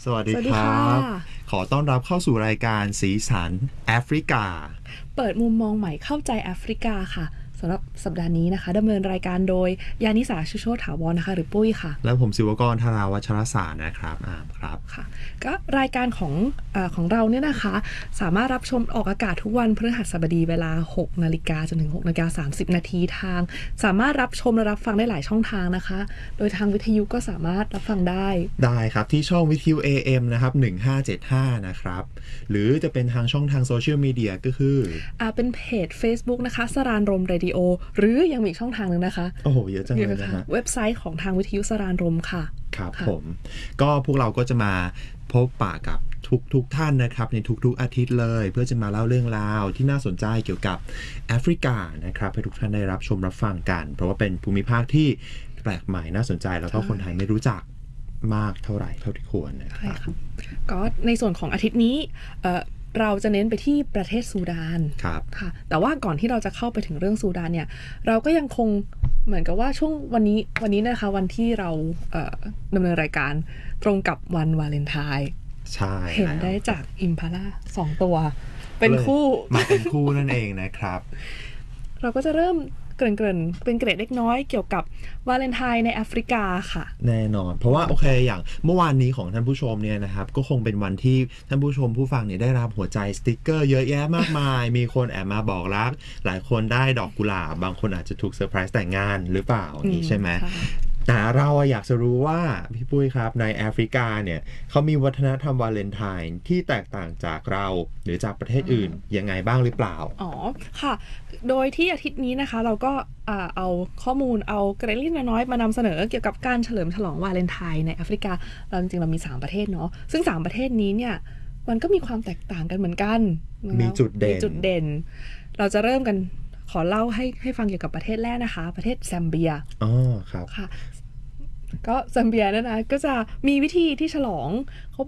สวัสดีครับขอต้อนรับเข้าสู่รายการสีสันแอฟริกาเปิดมุมมองใหม่เข้าใจแอฟริกาค่ะสำหรับสัปดาห์นี้นะคะดำเนินรายการโดยยานิสาชุโชติถาวรนะคะหรือปุ้ยค่ะและผมศิวกรธาราวัชรศาสตร์นะครับครับค่ะก็รายการของเราเนี่ยนะคะสามารถรับชมออกอากาศทุกวันพฤหัสบดีเวลา 6 นาฬิกาจนถึง 6 นาฬิกา 30 นาทีทางสามารถรับชมและรับฟังได้หลายช่องทางนะคะโดยทางวิทยุก็สามารถรับฟังได้ครับที่ช่องวิทยุ AM นะครับ1575นะครับหรือจะเป็นทางช่องทางโซเชียลมีเดียก็คือเป็นเพจ Facebook นะคะสรานรมเรดิโอหรือยังมีอีกช่องทางนึงนะคะโอ้โหเยอะจังเลยนะฮะเว็บไซต์ของทางวิทยุสรานรมค่ะครับผมก็พวกเราก็จะมาพบปะกับทุกท่านนะครับในทุกอาทิตย์เลยเพื่อจะมาเล่าเรื่องราวที่น่าสนใจเกี่ยวกับแอฟริกานะครับให้ทุกท่านได้รับชมรับฟังกันเพราะว่าเป็นภูมิภาคที่แปลกใหม่น่าสนใจแล้วก็คนไทยไม่รู้จักมากเท่าไหร่เท่าที่ควรนะครับก็ในส่วนของอาทิตย์นี้เราจะเน้นไปที่ประเทศซูดานค่ะแต่ว่าก่อนที่เราจะเข้าไปถึงเรื่องซูดานเนี่ยเราก็ยังคงเหมือนกับว่าช่วงวันนี้นะคะวันที่เราดำเนินรายการตรงกับวันวาเลนไทน์ใช่เห็นได้จากอิมพาล่า2 ตัวเป็นคู่มาเป็นคู่นั่นเองนะครับเราก็จะเริ่มเกริ่นเป็นเกร็ดเล็กน้อยเกี่ยวกับวาเลนไทน์ในแอฟริกาค่ะแน่นอนเพราะว่าโอเคอย่างเมื่อวานนี้ของท่านผู้ชมเนี่ยนะครับก็คงเป็นวันที่ท่านผู้ชมผู้ฟังเนี่ยได้รับหัวใจสติ๊กเกอร์เยอะแยะมากมาย มีคนแอบมาบอกรักหลายคนได้ดอกกุหลาบบางคนอาจจะถูกเซอร์ไพรส์แต่งงานหรือเปล่านี่ใช่ไหมแต่เราอยากจะรู้ว่าพี่ปุ้ยครับในแอฟริกาเนี่ยเขามีวัฒนธรรมวาเลนไทน์ที่แตกต่างจากเราหรือจากประเทศอื่นยังไงบ้างหรือเปล่าค่ะโดยที่อาทิตย์นี้นะคะเราก็เอาข้อมูลเอาเกร็ดเล็กน้อยมานำเสนอเกี่ยวกับการเฉลิมฉลองวาเลนไทน์ในแอฟริกาเราจริงๆเรามี3ประเทศเนาะซึ่ง3ประเทศนี้เนี่ยมันก็มีความแตกต่างกันเหมือนกันมีจุดเด่นเราจะเริ่มกันขอเล่าให้ฟังเกี่ยวกับประเทศแรกนะคะประเทศแซมเบียครับค่ะก็แซมเบียนะก็จะมีวิธีที่ฉลองเขา